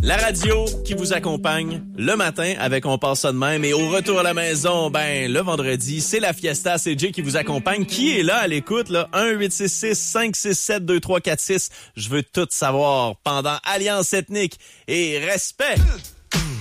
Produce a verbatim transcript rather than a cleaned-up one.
La radio qui vous accompagne le matin avec On passe ça de même. Et au retour à la maison, ben le vendredi, c'est la fiesta. C'est Jay qui vous accompagne. Qui est là à l'écoute? Là? un huit six six cinq six sept deux trois quatre six. Je veux tout savoir pendant Alliance ethnique et respect.